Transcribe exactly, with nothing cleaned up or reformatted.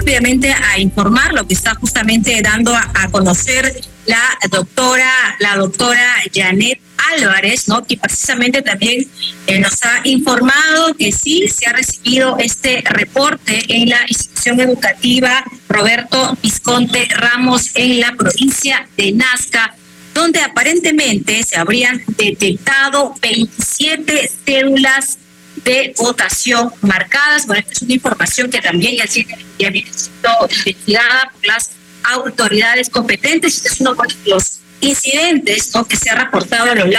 rápidamente a informar lo que está justamente dando a, a conocer la doctora, la doctora Janet Álvarez, ¿no? Que precisamente también eh, nos ha informado que sí se ha recibido este reporte en la institución educativa Roberto Visconti Ramos en la provincia de Nazca, donde aparentemente se habrían detectado veintisiete cédulas de votación marcadas. Bueno, esta es una información que también ya, ya viene siendo investigada por las autoridades competentes. Este es uno de los incidentes, ¿no?, que se ha reportado a lo largo